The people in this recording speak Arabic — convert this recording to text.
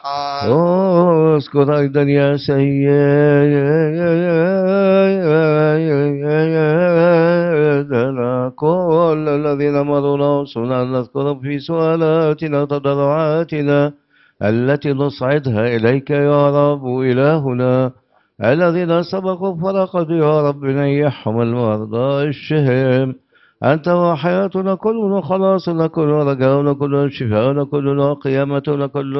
اذكر أيضا يا سيدنا كل الذين مروا نوصنا أن نذكر في سؤالاتنا تضرعاتنا التي نصعدها إليك يا رب إلهنا. الذين سبقوا فرقد يا رب نيحهم المرضى اشفهم. أنت وحياتنا كلنا خلاصنا كلنا رجاؤنا كلنا شفاؤنا كلنا قيامتنا كلنا